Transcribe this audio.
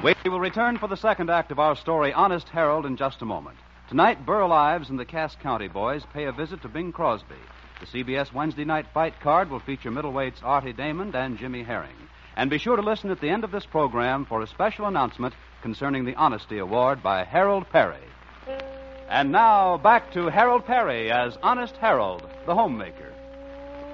We will return for the second act of our story, Honest Harold, in just a moment. Tonight, Burl Ives and the Cass County boys pay a visit to Bing Crosby. The CBS Wednesday night fight card will feature middleweights Artie Damon and Jimmy Herring. And be sure to listen at the end of this program for a special announcement concerning the Honesty Award by Harold Perry. And now, back to Harold Perry as Honest Harold, the homemaker.